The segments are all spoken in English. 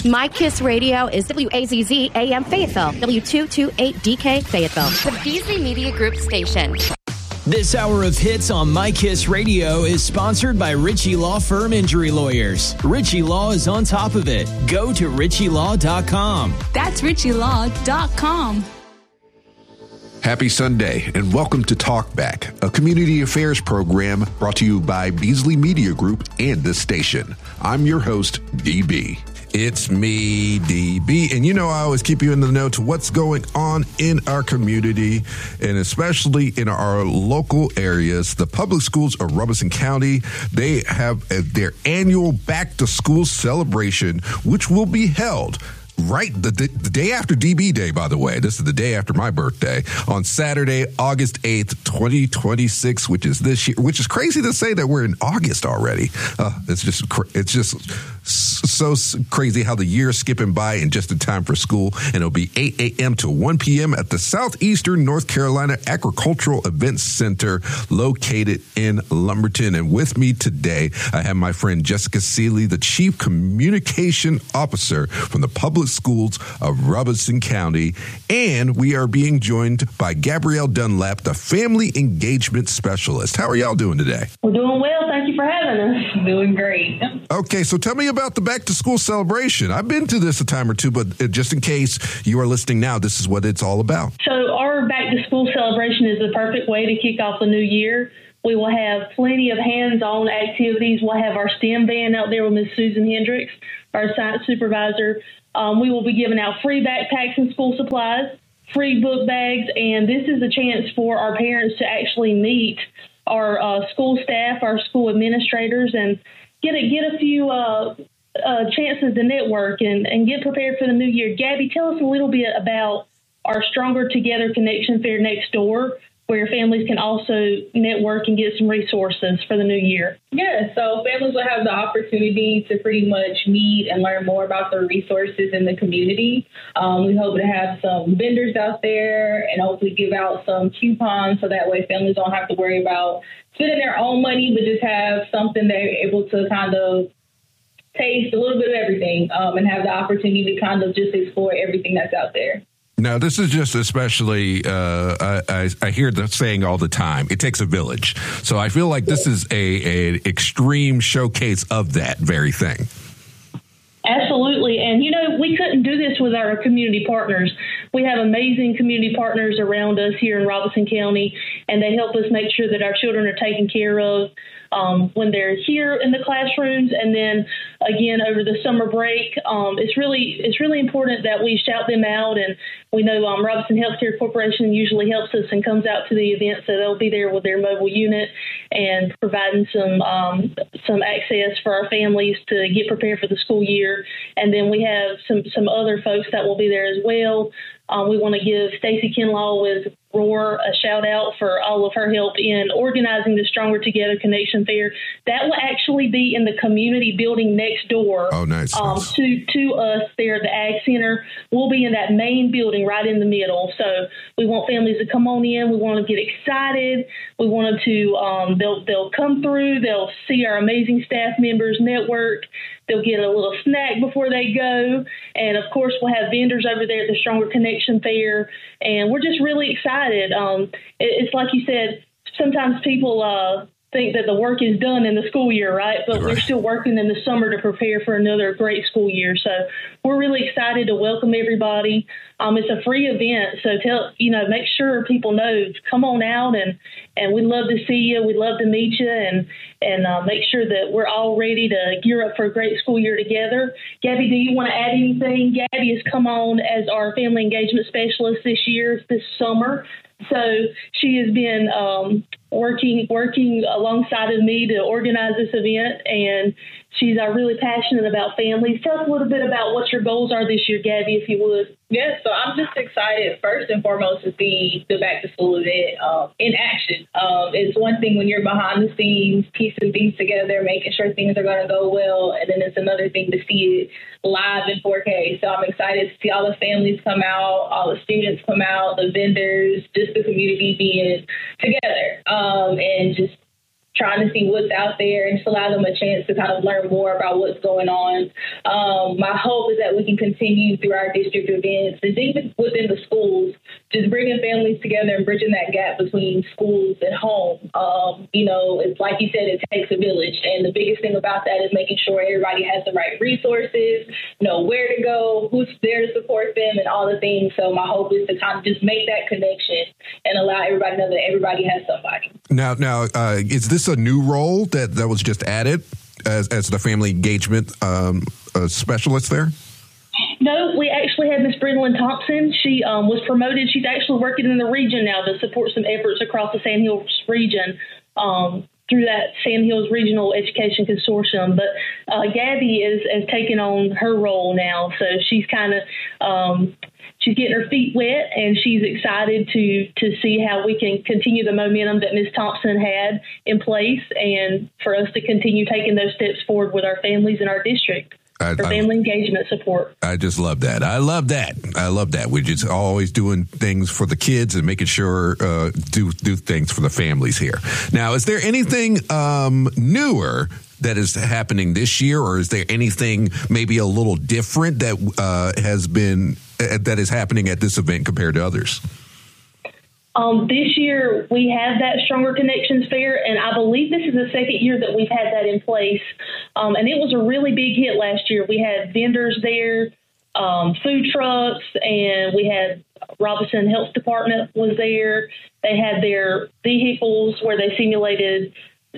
My Kiss Radio is WAZZ AM Fayetteville, W228DK Fayetteville, the Beasley Media Group station. This hour of hits on My Kiss Radio is sponsored by Ritchie Law Firm Injury Lawyers. Ritchie Law is on top of it. Go to ritchielaw.com. That's ritchielaw.com. Happy Sunday and welcome to Talkback, a community affairs program brought to you by Beasley Media Group and this station. I'm your host, DB. It's me, DB, and you know I always keep you in the know to what's going on in our community, and especially in our local areas. The public schools of Robeson County, they have their annual back-to-school celebration, which will be held right the day after DB Day, by the way. This is the day after my birthday, on Saturday, August 8th, 2026, which is this year, which is crazy to say that we're in August already. It's just so crazy how the year's skipping by and just in time for school. And it'll be 8 a.m. to 1 p.m. at the Southeastern North Carolina Agricultural Events Center located in Lumberton. And with me today, I have my friend Jessica Seeley, the Chief Communication Officer from the Public Schools of Robeson County. And we are being joined by Gabrielle Dunlap, the Family Engagement Specialist. How are y'all doing today? We're doing well. Thank you for having us. Doing great. Okay, so tell me about the back-to-school celebration. I've been to this a time or two, but just in case you are listening now, this is what it's all about. So our back-to-school celebration is the perfect way to kick off the new year. We will have plenty of hands-on activities. We'll have our STEM band out there with Ms. Susan Hendricks, our science supervisor. We will be giving out free backpacks and school supplies, free book bags, and this is a chance for our parents to actually meet our school staff, our school administrators, and get a few chances to network and get prepared for the new year. Gabby, tell us a little bit about our Stronger Together Connection Fair next door, where families can also network and get some resources for the new year. Yeah, so families will have the opportunity to pretty much meet and learn more about the resources in the community. We hope to have some vendors out there and hopefully give out some coupons so that way families don't have to worry about spending their own money, but just have something they're able to kind of taste a little bit of everything and have the opportunity to kind of just explore everything that's out there. Now, this is just especially, I hear the saying all the time, it takes a village. So I feel like this is a extreme showcase of that very thing. Absolutely. And, you know, we couldn't do this with our community partners. We have amazing community partners around us here in Robeson County, and they help us make sure that our children are taken care of when they're here in the classrooms, and then again over the summer break. It's really important that we shout them out, and we know Robeson Healthcare Corporation usually helps us and comes out to the event, so they'll be there with their mobile unit and providing some access for our families to get prepared for the school year. And then we have some other folks that will be there as well. We want to give Stacy Kinlaw with Roar a shout out for all of her help in organizing the Stronger Together Connection Fair. That will actually be in the community building next door. Oh, nice. To us there at the Ag Center. We'll be in that main building right in the middle. So we want families to come on in. We want to get excited. We want them to, they'll come through. They'll see our amazing staff members network. They'll get a little snack before they go. And, of course, we'll have vendors over there at the Stronger Connection Fair. And we're just really excited. It's like you said, sometimes people think that the work is done in the school year, right? But We're still working in the summer to prepare for another great school year. So we're really excited to welcome everybody. It's a free event, so make sure people know, come on out, and we'd love to see you. We'd love to meet you, and make sure that we're all ready to gear up for a great school year together. Gabby, do you want to add anything? Gabby has come on as our family engagement specialist this summer. So she has been working alongside of me to organize this event, and she's really passionate about families. Tell us a little bit about what your goals are this year, Gabby, if you would. Yeah, so I'm just excited, first and foremost, to see the back-to-school event in action. It's one thing when you're behind the scenes, piecing things together, making sure things are going to go well, and then it's another thing to see it live in 4K. So I'm excited to see all the families come out, all the students come out, the vendors, just the community being together, and just trying to see what's out there and just allow them a chance to kind of learn more about what's going on. My hope is that we can continue through our district events and even within the schools, just bringing families together and bridging that gap between schools and home. It's like you said, it takes a village. And the biggest thing about that is making sure everybody has the right resources, know where to go, who's there to support them, and all the things. So my hope is to kind of just make that connection and allow everybody to know that everybody has somebody. Now, is this a new role that was just added as the family engagement specialist there? No, we actually had Miss Brindlin Thompson. She was promoted. She's actually working in the region now to support some efforts across the Sand Hills region through that Sand Hills Regional Education Consortium. But Gabby has taken on her role now, so she's kind of she's getting her feet wet, and she's excited to see how we can continue the momentum that Ms. Thompson had in place, and for us to continue taking those steps forward with our families in our district. For family engagement support. I just love that. I love that. We're just always doing things for the kids and making sure do things for the families here. Now, is there anything newer that is happening this year, or is there anything maybe a little different that that is happening at this event compared to others? This year, we have that Stronger Connections Fair, and I believe this is the second year that we've had that in place. And it was a really big hit last year. We had vendors there, food trucks, and we had Robinson Health Department was there. They had their vehicles where they simulated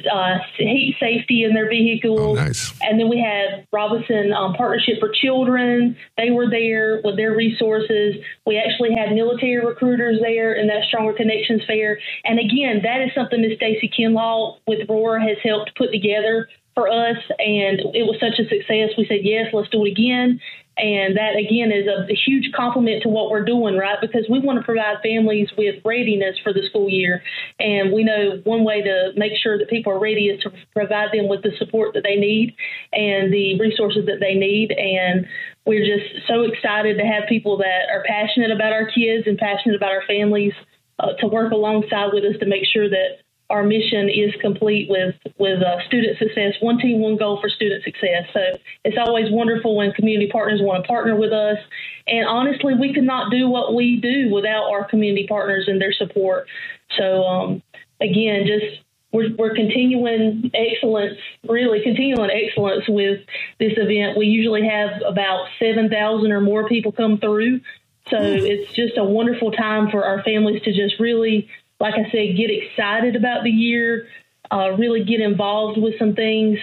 heat safety in their vehicles. Oh, nice. And then we had Robinson Partnership for Children. They were there with their resources. We actually had military recruiters there in that Stronger Connections Fair. And again, that is something that Stacey Kinlaw with Roar has helped put together for us. And it was such a success. We said, yes, let's do it again. And that, again, is a huge compliment to what we're doing, right? Because we want to provide families with readiness for the school year. And we know one way to make sure that people are ready is to provide them with the support that they need and the resources that they need. And we're just so excited to have people that are passionate about our kids and passionate about our families to work alongside with us to make sure that our mission is complete with student success, one team, one goal for student success. So it's always wonderful when community partners want to partner with us. And honestly, we could not do what we do without our community partners and their support. So again, just we're continuing excellence, really continuing excellence with this event. We usually have about 7,000 or more people come through. So it's just a wonderful time for our families to just really, like I said, get excited about the year, really get involved with some things,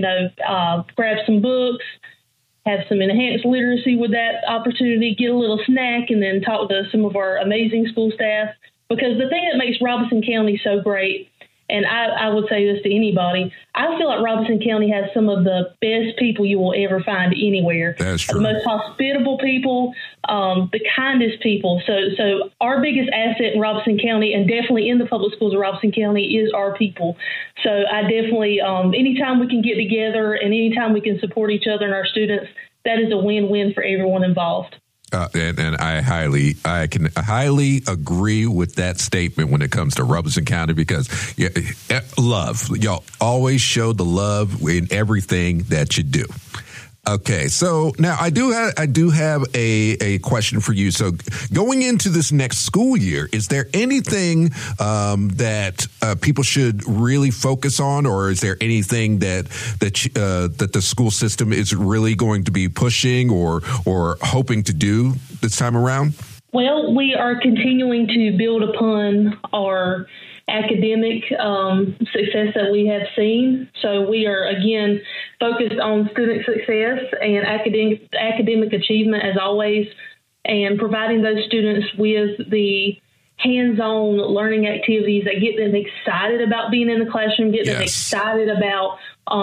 grab some books, have some enhanced literacy with that opportunity, get a little snack, and then talk to some of our amazing school staff. Because the thing that makes Robeson County so great, and I would say this to anybody, I feel like Robeson County has some of the best people you will ever find anywhere. That's true. The most hospitable people, the kindest people. So our biggest asset in Robeson County, and definitely in the public schools of Robeson County, is our people. So I definitely, anytime we can get together and anytime we can support each other and our students, that is a win-win for everyone involved. And I can highly agree with that statement when it comes to Robeson County, because love, y'all always show the love in everything that you do. Okay, so now I do have a question for you. So going into this next school year, is there anything that people should really focus on, or is there anything that the school system is really going to be pushing or hoping to do this time around? Well, we are continuing to build upon our academic success that we have seen. So we are, again, focused on student success and academic achievement as always, and providing those students with the hands-on learning activities that get them excited about being in the classroom, get them excited about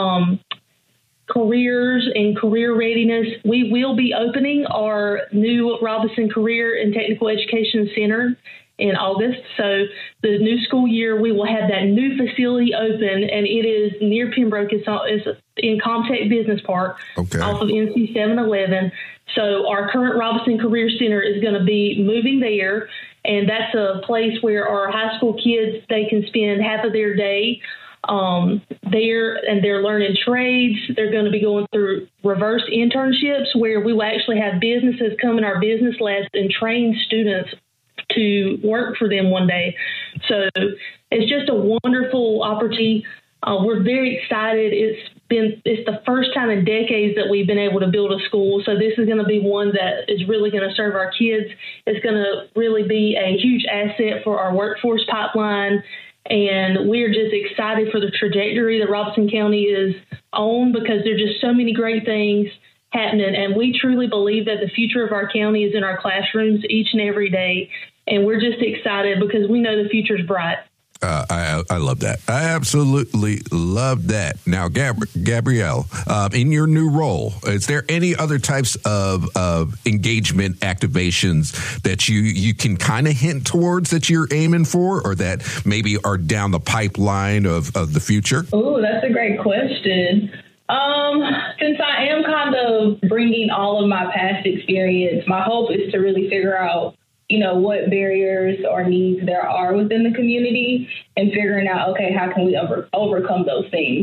careers and career readiness. We will be opening our new Robinson Career and Technical Education Center in August. So the new school year, we will have that new facility open, and it is near Pembroke. It's in Comtech Business Park off of NC 711. So our current Robinson Career Center is going to be moving there, and that's a place where our high school kids, they can spend half of their day They're learning trades. They're going to be going through reverse internships where we will actually have businesses come in our business labs and train students to work for them one day. So it's just a wonderful opportunity. We're very excited. It's the first time in decades that we've been able to build a school. So this is going to be one that is really going to serve our kids. It's going to really be a huge asset for our workforce pipeline. And we're just excited for the trajectory that Robeson County is on, because there are just so many great things happening. And we truly believe that the future of our county is in our classrooms each and every day. And we're just excited because we know the future's bright. I love that. I absolutely love that. Now, Gabrielle, in your new role, is there any other types of engagement activations that you can kind of hint towards that you're aiming for, or that maybe are down the pipeline of the future? Oh, that's a great question. Since I am kind of bringing all of my past experience, my hope is to really figure out what barriers or needs there are within the community and figuring out, okay, how can we overcome those things?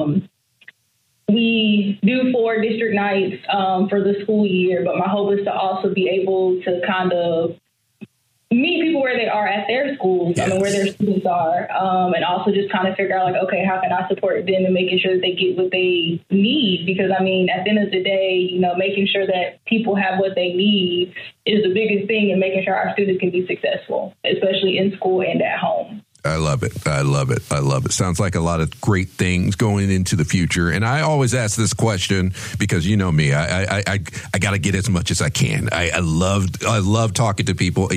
We do 4 district nights for the school year, but my hope is to also be able to kind of meet people where they are at their schools, yes. Where their students are, and also just kind of figure out, like, okay, how can I support them and making sure that they get what they need? Because, at the end of the day, making sure that people have what they need is the biggest thing in making sure our students can be successful, especially in school and at home. I love it. I love it. I love it. Sounds like a lot of great things going into the future. And I always ask this question because you know me, I got to get as much as I can. I love talking to people.